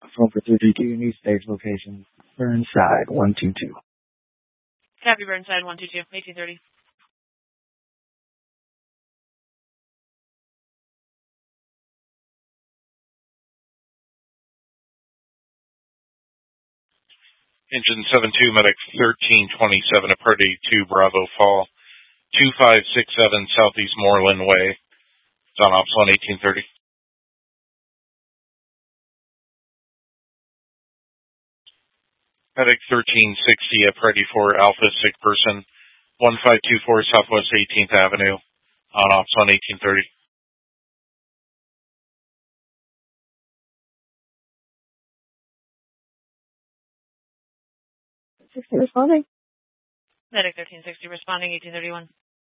Phone for 332 New Stage location. Burnside 122. Copy, Burnside 122, 1830. Engine 72, medic 1327, a party 2 Bravo Fall, 2567 Southeast Moreland Way. It's on Ops 1, 1830. Medic 1360, a party 4 Alpha sick person, 1524 Southwest 18th Avenue, on Ops 1, 1830. Responding. Medic 1360 responding, 1831.